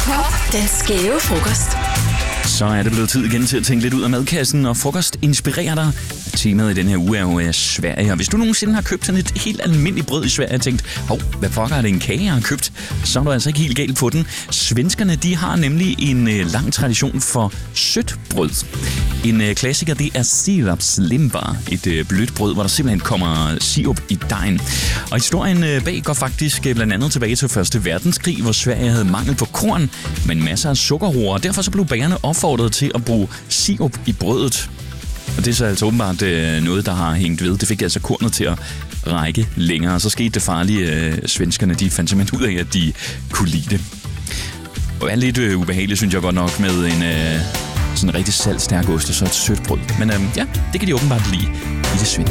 Den skæve frokost. Så er det blevet tid igen til at tænke lidt ud af madkassen, og frokost inspirerer dig. Temaet i den her uge er jo Sverige, og hvis du nogensinde har købt sådan et helt almindeligt brød i Sverige og tænkt, hvad fuck er det en kage, jeg har købt, så er du altså ikke helt galt på den. Svenskerne, de har nemlig en lang tradition for sødt brød. En klassiker, det er sirapslimbar, et blødt brød, hvor der simpelthen kommer sirup i dejen. Og historien bag går faktisk blandt andet tilbage til 1. verdenskrig, hvor Sverige havde mangel på korn, men masser af sukkerroer, og derfor så blev bagerne opfordret til at bruge sirup i brødet. Og det er så altså åbenbart noget, der har hængt ved. Det fik altså kornet til at række længere, og så skete det farlige. Svenskerne, de fandt simpelthen ud af, at de kunne lide det. Og er lidt ubehageligt, synes jeg godt nok, med en sådan en rigtig saltstærk ost og så et sødt brød. Men ja, det kan de åbenbart lide i det svenske.